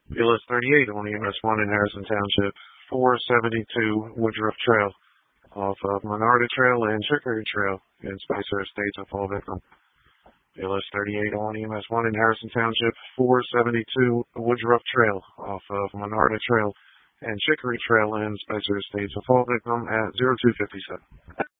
BLS 38 on EMS 1 in Harrison Township, 472 Woodruff Trail, off of Menarda Trail and Chicory Trail in Spicer Estates of Fall Victim. BLS 38 on EMS 1 in Harrison Township, 472 Woodruff Trail, off of Menarda Trail and Chicory Trail in Spicer Estates of Fall Victim at 0257.